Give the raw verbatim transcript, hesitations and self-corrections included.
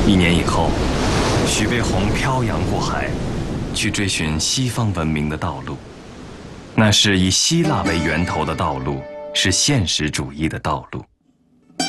一年以后，徐悲鸿漂洋过海，去追寻西方文明的道路。那是以希腊为源头的道路，是现实主义的道路。